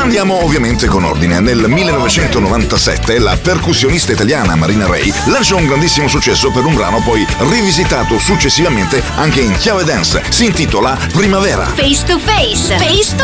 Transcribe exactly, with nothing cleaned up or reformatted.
Andiamo ovviamente con ordine. Nel millenovecentonovantasette la percussionista italiana Marina Ray lanciò un grandissimo successo per un brano poi rivisitato successivamente anche in chiave dance. Si intitola Primavera. Face to face. Face to